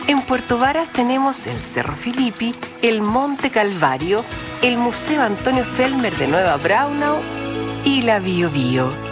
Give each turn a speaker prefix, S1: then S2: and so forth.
S1: En Puerto Varas tenemos el Cerro Filippi, el Monte Calvario, el Museo Antonio Felmer de Nueva Braunau y la Bio Bio.